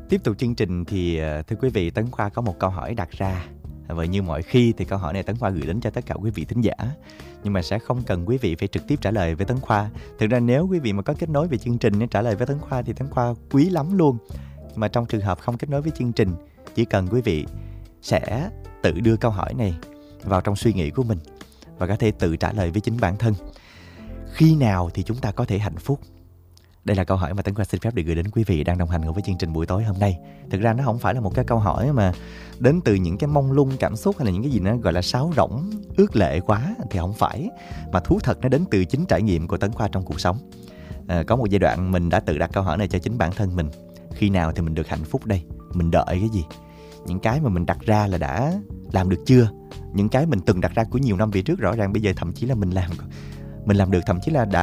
Tiếp tục chương trình thì thưa quý vị, Tấn Khoa có một câu hỏi đặt ra. Vậy như mọi khi thì câu hỏi này Tấn Khoa gửi đến cho tất cả quý vị thính giả, nhưng mà sẽ không cần quý vị phải trực tiếp trả lời với Tấn Khoa. Thực ra nếu quý vị mà có kết nối về chương trình để trả lời với Tấn Khoa thì Tấn Khoa quý lắm luôn. Nhưng mà trong trường hợp không kết nối với chương trình, chỉ cần quý vị sẽ tự đưa câu hỏi này vào trong suy nghĩ của mình và có thể tự trả lời với chính bản thân. Khi nào thì chúng ta có thể hạnh phúc? Đây là câu hỏi mà Tấn Khoa xin phép được gửi đến quý vị đang đồng hành với chương trình buổi tối hôm nay. Thực ra nó không phải là một cái câu hỏi mà đến từ những cái mông lung cảm xúc hay là những cái gì nó gọi là sáo rỗng, ước lệ quá thì không phải. Mà thú thật nó đến từ chính trải nghiệm của Tấn Khoa trong cuộc sống. Có một giai đoạn mình đã tự đặt câu hỏi này cho chính bản thân mình. Khi nào thì mình được hạnh phúc đây? Mình đợi cái gì? Những cái mà mình đặt ra là đã làm được chưa? Những cái mình từng đặt ra của nhiều năm về trước rõ ràng bây giờ thậm chí là mình làm được, thậm chí là